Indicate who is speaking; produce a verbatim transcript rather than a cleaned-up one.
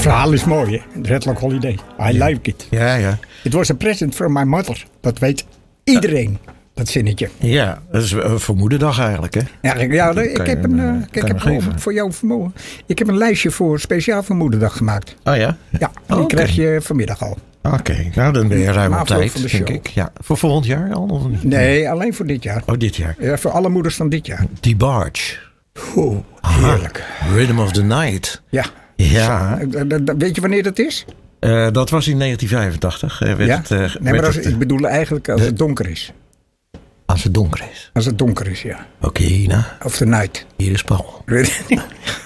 Speaker 1: verhaal is mooi, hè? Red Rock Holiday. I
Speaker 2: ja.
Speaker 1: like it.
Speaker 2: Ja, ja.
Speaker 1: It was a present from my mother. Dat weet iedereen, dat zinnetje.
Speaker 2: Ja, dat is uh, voor moederdag eigenlijk, hè?
Speaker 1: Eigenlijk, ja, ik
Speaker 2: kan
Speaker 1: heb,
Speaker 2: je
Speaker 1: een,
Speaker 2: hem,
Speaker 1: uh,
Speaker 2: uh,
Speaker 1: ik heb
Speaker 2: geven.
Speaker 1: voor jou vermogen. Ik heb een lijstje voor speciaal voor moederdag gemaakt.
Speaker 2: Oh ja?
Speaker 1: Ja, die
Speaker 2: Oh, okay.
Speaker 1: krijg je vanmiddag al.
Speaker 2: Oké, okay. Nou dan ben je ruim op tijd,
Speaker 1: de
Speaker 2: denk
Speaker 1: show.
Speaker 2: ik. Ja. Voor volgend jaar al? Of niet?
Speaker 1: Nee, alleen voor dit jaar.
Speaker 2: Oh, dit jaar.
Speaker 1: Ja, voor alle moeders van dit jaar.
Speaker 2: Die Barge.
Speaker 1: Oeh, heerlijk.
Speaker 2: Aha. Rhythm of the Night.
Speaker 1: Ja.
Speaker 2: Ja.
Speaker 1: Weet je wanneer dat is?
Speaker 2: Uh, dat was in negentien vijfentachtig. Uh, werd
Speaker 1: ja?
Speaker 2: het, uh,
Speaker 1: nee,
Speaker 2: werd
Speaker 1: maar als,
Speaker 2: het,
Speaker 1: ik bedoel eigenlijk als het donker is.
Speaker 2: Als het donker is.
Speaker 1: Als het donker is, ja.
Speaker 2: Oké, okay, nou.
Speaker 1: Of the night.
Speaker 2: Hier is Paul.